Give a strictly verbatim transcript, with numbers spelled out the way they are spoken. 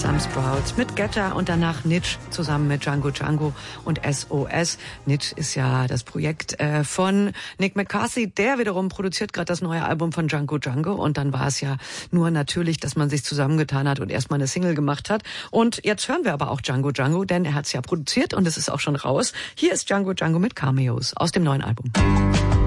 Sam Sprout mit Getter und danach Nitsch zusammen mit Django Django und S O S. Nitsch ist ja das Projekt äh, von Nick McCarthy, der wiederum produziert gerade das neue Album von Django Django und dann war es ja nur natürlich, dass man sich zusammengetan hat und erstmal eine Single gemacht hat. Und jetzt hören wir aber auch Django Django, denn er hat es ja produziert und es ist auch schon raus. Hier ist Django Django mit Cameos aus dem neuen Album.